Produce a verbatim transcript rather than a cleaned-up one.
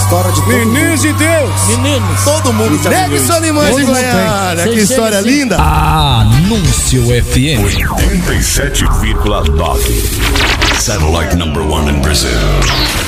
história de todo Meninos de Deus. Meninos. Todo mundo já viveu isso. Negue Solimões de Goiânia, que história linda. Anúncio F M oitenta e sete vírgula nove. Satellite number one in Brazil.